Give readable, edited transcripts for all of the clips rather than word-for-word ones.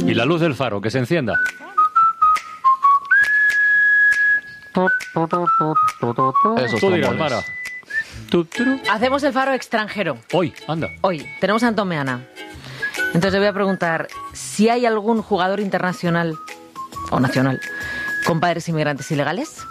Y la luz del faro, que se encienda. Eso Tú dirás, Mara. Hacemos el faro extranjero. Hoy, anda. Hoy tenemos a Antón Meana. Entonces le voy a preguntar si hay algún jugador internacional o nacional con padres inmigrantes ilegales.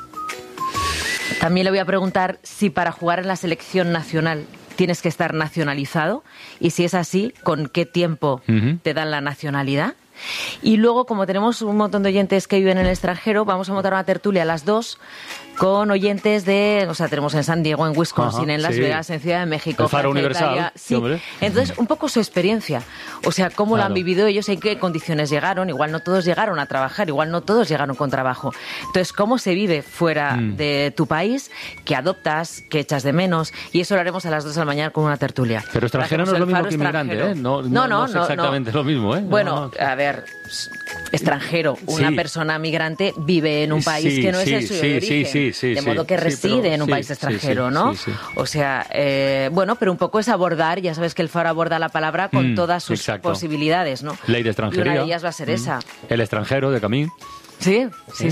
También le voy a preguntar si para jugar en la selección nacional tienes que estar nacionalizado y si es así, ¿con qué tiempo te dan la nacionalidad? Y luego, como tenemos un montón de oyentes que viven en el extranjero, vamos a montar una tertulia a las 2 con oyentes de... O sea, tenemos en San Diego, en Wisconsin, en Las Vegas, en Ciudad de México, el Faro Francia, Universal. Italia. Sí. Entonces, un poco su experiencia. O sea, cómo lo han vivido ellos, en qué condiciones llegaron. Igual no todos llegaron a trabajar, igual no todos llegaron con trabajo. Entonces, cómo se vive fuera de tu país, qué adoptas, qué echas de menos. Y eso lo haremos a las 2 de la mañana con una tertulia. Pero extranjero no es lo mismo que inmigrante, ¿eh? No es exactamente lo mismo, ¿eh? Bueno, a ver, extranjero, una persona migrante vive en un país que no es el suyo de origen. De modo que reside en un país extranjero, ¿no? O sea, bueno, pero un poco es abordar, ya sabes que el Faro aborda la palabra con todas sus posibilidades, ¿no? Ley de extranjería. Y una de ellas va a ser esa. El extranjero de Camín. Sí.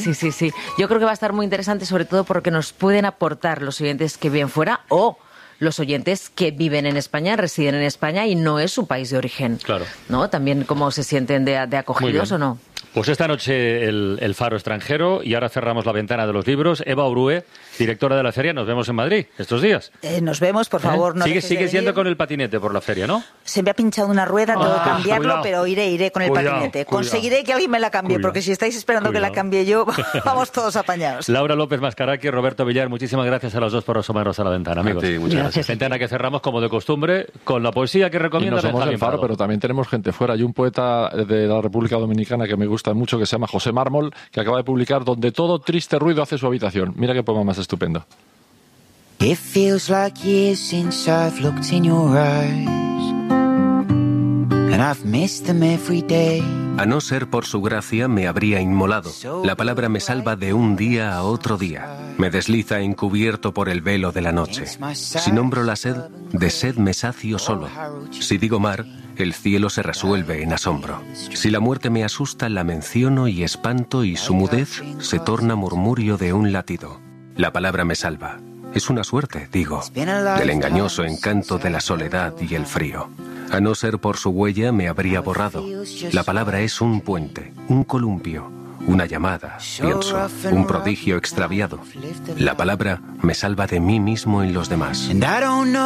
Yo creo que va a estar muy interesante, sobre todo porque nos pueden aportar los oyentes que viven fuera o los oyentes que viven en España, residen en España y no es su país de origen. Claro. ¿No? También cómo se sienten de acogidos o no. Pues esta noche el Faro extranjero y ahora cerramos la ventana de los libros. Eva Orue, directora de la feria, nos vemos en Madrid estos días. Nos vemos, por favor. No Sigue siendo con el patinete por la feria, ¿no? Se me ha pinchado una rueda, tengo que cambiarlo, pero iré con el patinete. Conseguiré que alguien me la cambie, porque si estáis esperando que la cambie yo, vamos todos apañados. Laura López Mascaraqui, Roberto Villar, muchísimas gracias a los dos por asomaros a la ventana, amigos. Sí, muchas gracias. Ventana que cerramos como de costumbre con la poesía que recomienda. Y no somos el Faro, pero también tenemos gente fuera. Hay un poeta de la República Dominicana que me gusta mucho, que se llama José Mármol, que acaba de publicar Donde todo triste ruido hace su habitación. Mira qué poema más estupendo. It feels like years since I've looked in your eyes, and I've missed them every day. A no ser por su gracia me habría inmolado. La palabra me salva de un día a otro día. Me desliza encubierto por el velo de la noche. Si nombro la sed, de sed me sacio solo. Si digo mar, el cielo se resuelve en asombro. Si la muerte me asusta, la menciono y espanto y su mudez se torna murmurio de un latido. La palabra me salva. Es una suerte, digo, del engañoso encanto de la soledad y el frío. A no ser por su huella me habría borrado. La palabra es un puente, un columpio, una llamada, pienso, un prodigio extraviado. La palabra me salva de mí mismo en los demás.